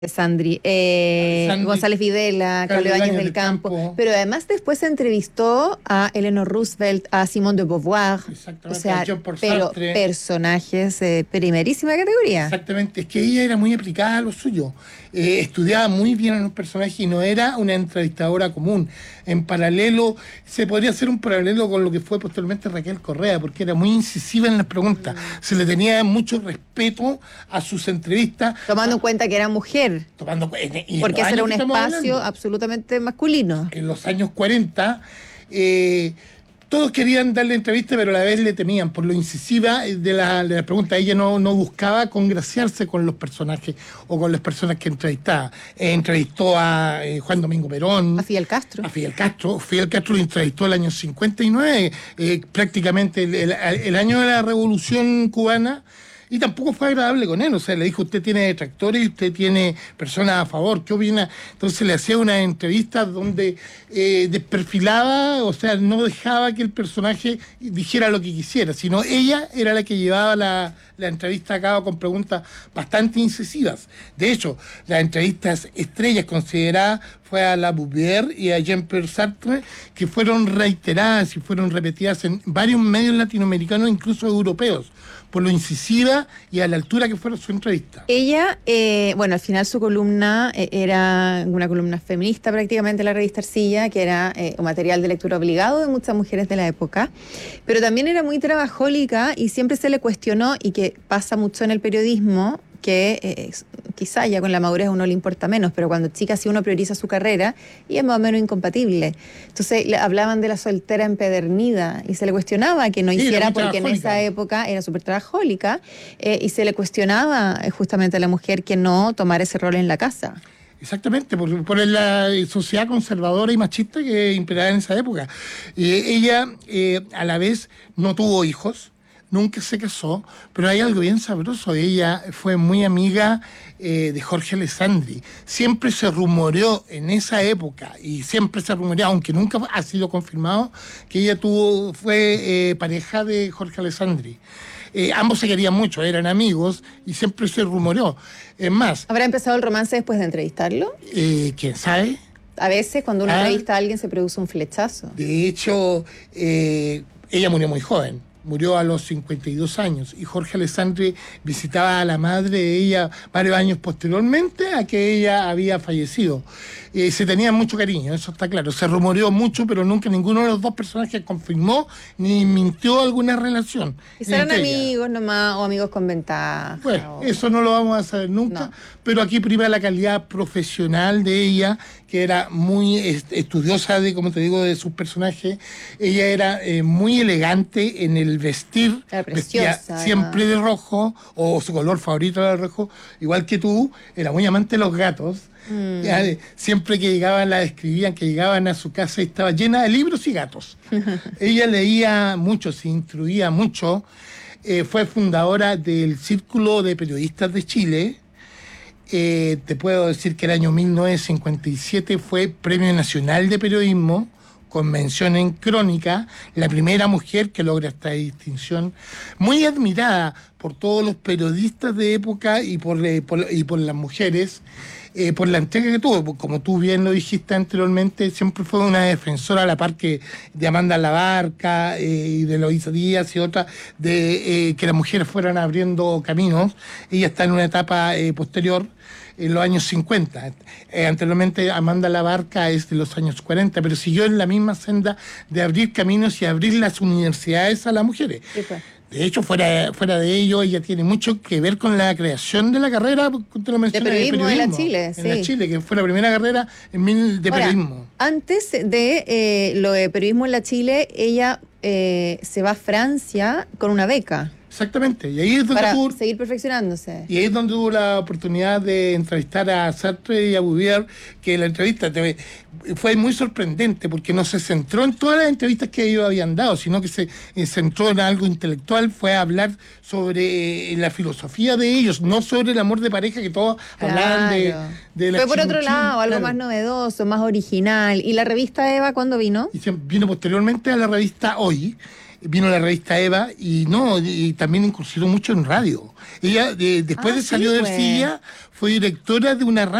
Sandri, Alessandri, González Videla, Carlos Carlos Ibáñez Ibáñez del del Campo, Campo. pero además después se entrevistó a Eleanor Roosevelt, a Simone de Beauvoir, o Exactamente, a sea, Jean Paul pero Sartre. personajes de primerísima categoría. Exactamente, es que ella era muy aplicada a lo suyo. Estudiaba muy bien a los personajes y no era una entrevistadora común. En paralelo, se podría hacer un paralelo con lo que fue posteriormente Raquel Correa, porque era muy incisiva en las preguntas. Se le tenía mucho respeto a sus entrevistas, Tomando en cuenta que era mujer, tomando y en los porque ese era años un que estamos espacio hablando, absolutamente masculino. en los años 40, eh, todos querían darle entrevista, pero a la vez le temían por lo incisiva de la pregunta. Ella no buscaba congraciarse con los personajes o con las personas que entrevistaba. Entrevistó a Juan Domingo A Perón, Fidel Castro. a Fidel Castro. Fidel Castro lo entrevistó el año 59, prácticamente el año de la Revolución Cubana. Y tampoco fue agradable con él, o sea, le dijo, usted tiene detractores y usted tiene personas a favor, ¿qué opina? Entonces le hacía una entrevista donde desperfilaba, o sea, no dejaba que el personaje dijera lo que quisiera, sino ella era la que llevaba la entrevista a cabo con preguntas bastante incisivas. De hecho, las entrevistas estrellas consideradas fue a La Bouvier y a Jean-Pierre Sartre, que fueron reiteradas y fueron repetidas en varios medios latinoamericanos, incluso europeos, por lo incisiva y a la altura que fuera su entrevista. Ella, bueno, al final su columna era una columna feminista prácticamente en la revista Arcilla, que era un material de lectura obligado de muchas mujeres de la época, pero también era muy trabajólica y siempre se le cuestionó, y que pasa mucho en el periodismo, que quizá ya con la madurez a uno le importa menos, pero cuando chica sí uno prioriza su carrera y es más o menos incompatible. Entonces hablaban de la soltera empedernida y se le cuestionaba que no Sí, hiciera, muy porque en esa trabajólica. época era súper trabajólica, y se le cuestionaba justamente a la mujer que no tomara ese rol en la casa. Exactamente, por la sociedad conservadora y machista que imperaba en esa época. Ella, a la vez, no tuvo hijos, nunca se casó, pero hay algo bien sabroso. Ella fue muy amiga de Jorge Alessandri. Siempre se rumoreó en esa época, y siempre se rumoreó, aunque nunca ha sido confirmado, que ella fue pareja de Jorge Alessandri. Ambos se querían mucho, eran amigos, y siempre se rumoreó. Es más, ¿Habrá empezado el romance después de entrevistarlo? ¿quién sabe? A veces cuando uno Ah, entrevista a alguien se produce un flechazo. De hecho, ella murió muy joven, murió a los 52 años, y Jorge Alessandri visitaba a la madre de ella varios años posteriormente a que ella había fallecido. Se tenían mucho cariño, eso está claro. Se rumoreó mucho, pero nunca ninguno de los dos personajes confirmó ni mintió alguna relación. Quizá eran entre ellas. amigos nomás, o amigos con ventaja. Bueno, eso no lo vamos a saber nunca, No. pero aquí prima la calidad profesional de ella, que era muy estudiosa de, como te digo, de sus personajes. Ella era muy elegante en el vestir, Era vestía preciosa, siempre de rojo, o su color favorito era el rojo, igual que tú, era muy amante de los gatos. Ya, siempre que llegaban la describían, que llegaban a su casa y estaba llena de libros y gatos. Ella leía mucho, se instruía mucho. Fue fundadora del Círculo de Periodistas de Chile. Te puedo decir que el año 1957 fue Premio Nacional de Periodismo, con mención en Crónica, la primera mujer que logra esta distinción, muy admirada por todos los periodistas de época y por las mujeres. Por la entrega que tuvo, pues, como tú bien lo dijiste anteriormente, siempre fue una defensora a la par que de Amanda Labarca y de Eloísa Díaz y otras, de que las mujeres fueran abriendo caminos. Ella está en una etapa posterior, en los años 50. Anteriormente Amanda Labarca es de los años 40, pero siguió en la misma senda de abrir caminos y abrir las universidades a las mujeres. Sí, pues. De hecho, fuera de ello, ella tiene mucho que ver con la creación de la carrera, te lo mencioné, De periodismo de la Chile, en la sí. Chile, que fue la primera carrera de Ahora, periodismo. antes de lo de periodismo en la Chile, ella se va a Francia con una beca Exactamente, y ahí es donde para seguir perfeccionándose. Y ahí es donde tuvo la oportunidad de entrevistar a Sartre y a Bouvier, que la entrevista fue muy sorprendente porque no se centró en todas las entrevistas que ellos habían dado, sino que se centró en algo intelectual, fue a hablar sobre la filosofía de ellos, no sobre el amor de pareja que todos hablaban de la Fue por otro chimuchín, lado, algo claro. más novedoso, más original. ¿Y la revista Eva cuándo vino? Y vino posteriormente a la revista Hoy. vino la revista Eva y también incursionó mucho en radio. Ella, después de sí, salió de pues. Ercilla, fue directora de una